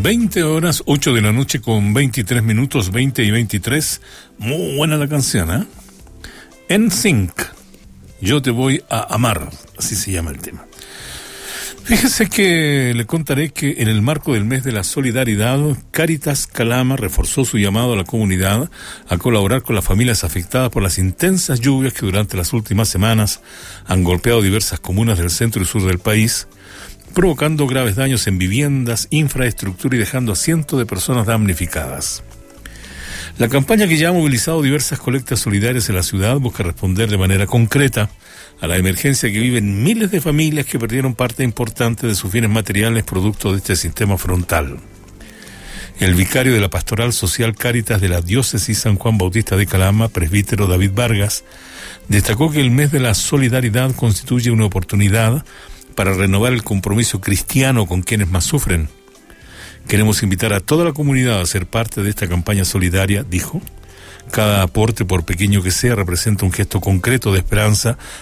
20 horas, 8 de la noche con 23 minutos, 20 y 23. Muy buena la canción, ¿eh? NSYNC, Yo te voy a amar, así se llama el tema. Fíjese que le contaré que en el marco del mes de la solidaridad, Cáritas Calama reforzó su llamado a la comunidad a colaborar con las familias afectadas por las intensas lluvias que durante las últimas semanas han golpeado diversas comunas del centro y sur del país, provocando graves daños en viviendas, infraestructura y dejando a cientos de personas damnificadas. La campaña, que ya ha movilizado diversas colectas solidarias en la ciudad, busca responder de manera concreta a la emergencia que viven miles de familias que perdieron parte importante de sus bienes materiales producto de este sistema frontal. El vicario de la Pastoral Social Cáritas de la Diócesis San Juan Bautista de Calama, presbítero David Vargas, destacó que el mes de la solidaridad constituye una oportunidad para renovar el compromiso cristiano con quienes más sufren. Queremos invitar a toda la comunidad a ser parte de esta campaña solidaria, dijo. Cada aporte, por pequeño que sea, representa un gesto concreto de esperanza